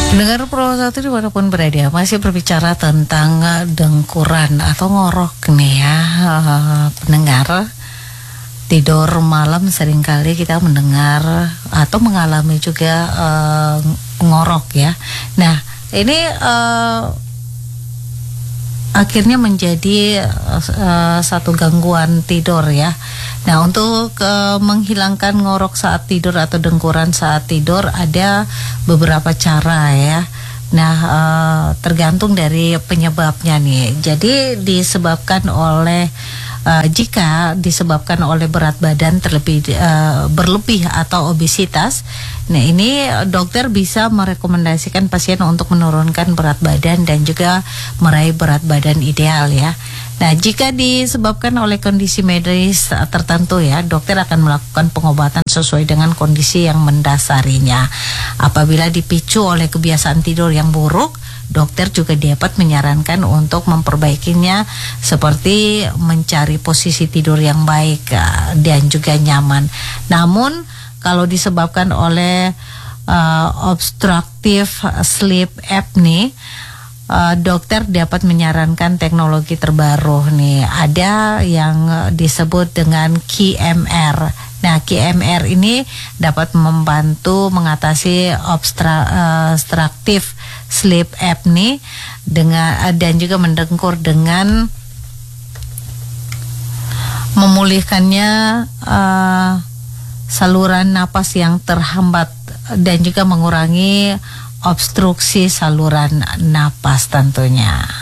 Dengar Pro 1 dimanapun berada, masih berbicara tentang dengkuran atau ngorok nih ya, pendengar. Tidur malam seringkali kita mendengar atau mengalami juga ngorok ya. Nah ini akhirnya menjadi satu gangguan tidur ya. Nah untuk menghilangkan ngorok saat tidur atau dengkuran saat tidur ada beberapa cara ya. Nah tergantung dari penyebabnya nih. Jadi disebabkan oleh jika disebabkan oleh berat badan berlebih atau obesitas, nah ini dokter bisa merekomendasikan pasien untuk menurunkan berat badan dan juga meraih berat badan ideal ya. Nah jika disebabkan oleh kondisi medis tertentu ya, dokter akan melakukan pengobatan sesuai dengan kondisi yang mendasarinya. Apabila dipicu oleh kebiasaan tidur yang buruk, dokter juga dapat menyarankan untuk memperbaikinya seperti mencari posisi tidur yang baik dan juga nyaman. Namun kalau disebabkan oleh obstructive sleep apnea, dokter dapat menyarankan teknologi terbaru nih. Ada yang disebut dengan QMR. Nah, QMR ini dapat membantu mengatasi obstructive sleep apnea dan juga mendengkur dengan memulihkannya saluran napas yang terhambat dan juga mengurangi obstruksi saluran napas tentunya.